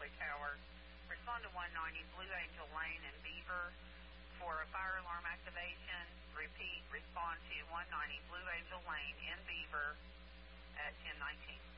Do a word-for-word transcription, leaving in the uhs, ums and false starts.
Troy Tower. Respond to one ninety Blue Angel Lane in Beaver for a fire alarm activation. Repeat, respond to one ninety Blue Angel Lane in Beaver at ten nineteen.